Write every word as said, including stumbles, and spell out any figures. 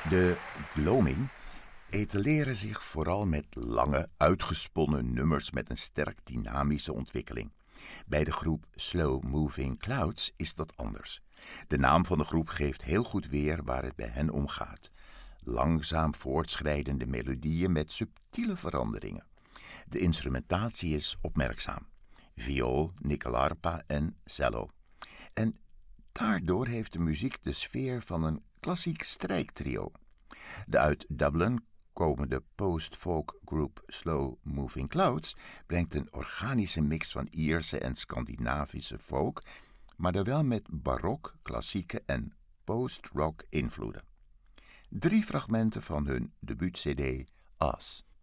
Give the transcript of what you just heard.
De gloaming etaleren zich vooral met lange, uitgesponnen nummers met een sterk dynamische ontwikkeling. Bij de groep Slow Moving Clouds is dat anders. De naam van de groep geeft heel goed weer waar het bij hen om gaat. Langzaam voortschrijdende melodieën met subtiele veranderingen. De instrumentatie is opmerkzaam. Viool, nickelarpa en cello. En daardoor heeft de muziek de sfeer van een klassiek strijktrio. De uit Dublin komende post-folk groep Slow Moving Clouds brengt een organische mix van Ierse en Scandinavische folk, maar dan wel met barok, klassieke en post-rock invloeden. Drie fragmenten van hun debuut-cd Us.